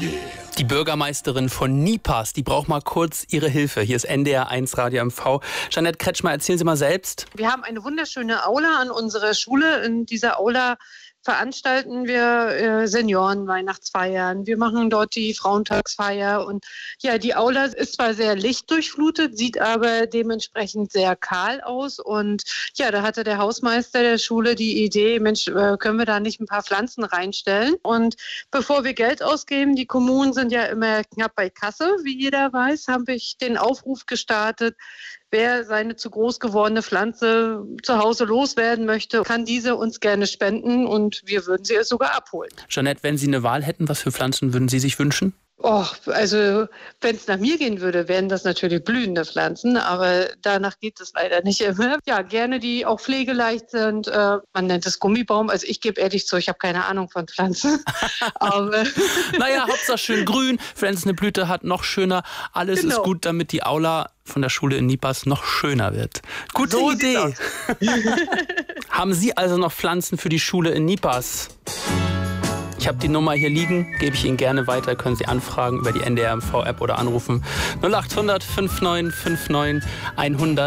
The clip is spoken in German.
Die Bürgermeisterin von Nipas, die braucht mal kurz ihre Hilfe. Hier ist NDR 1 Radio MV. Jeanette Kretschmer, erzählen Sie mal selbst. Wir haben eine wunderschöne Aula an unserer Schule. In dieser Aula veranstalten wir Seniorenweihnachtsfeiern. Wir machen dort die Frauentagsfeier. Und ja, die Aula ist zwar sehr lichtdurchflutet, sieht aber dementsprechend sehr kahl aus. Und ja, da hatte der Hausmeister der Schule die Idee, Mensch, können wir da nicht ein paar Pflanzen reinstellen? Und bevor wir Geld ausgeben, die Kommunen sind ja immer knapp bei Kasse, wie jeder weiß, habe ich den Aufruf gestartet, wer seine zu groß gewordene Pflanze zu Hause loswerden möchte, kann diese uns gerne spenden und wir würden sie sogar abholen. Jeanette, wenn Sie eine Wahl hätten, was für Pflanzen würden Sie sich wünschen? Oh, also wenn es nach mir gehen würde, wären das natürlich blühende Pflanzen, aber danach geht es leider nicht immer. Ja, gerne die auch pflegeleicht sind. Man nennt es Gummibaum. Also ich gebe ehrlich zu, ich habe keine Ahnung von Pflanzen. Aber naja, Hauptsache schön grün. Wenn es eine Blüte hat, noch schöner. Alles ist gut, damit die Aula von der Schule in Nipas noch schöner wird. Gute Idee. Haben Sie also noch Pflanzen für die Schule in Nipas? Ich habe die Nummer hier liegen, gebe ich Ihnen gerne weiter. Können Sie anfragen über die NDR MV App oder anrufen 0800 59 59 100.